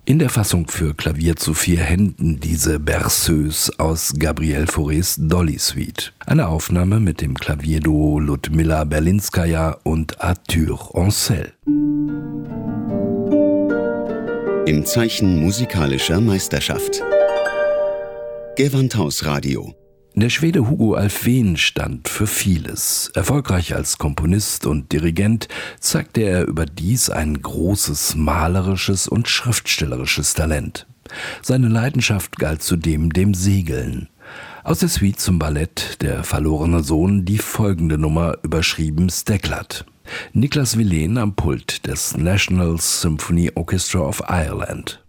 In der Fassung für Klavier zu 4 Händen diese Berceuse aus Gabriel Faurés Dolly Suite. Eine Aufnahme mit dem Klavierduo Ludmilla Berlinskaja und Arthur Ancel. Im Zeichen musikalischer Meisterschaft. Gewandhausradio. Der Schwede Hugo Alfvén stand für vieles. Erfolgreich als Komponist und Dirigent zeigte er überdies ein großes malerisches und schriftstellerisches Talent. Seine Leidenschaft galt zudem dem Segeln. Aus der Suite zum Ballett Der verlorene Sohn die folgende Nummer, überschrieben Steklat. Niklas Willén am Pult des National Symphony Orchestra of Ireland.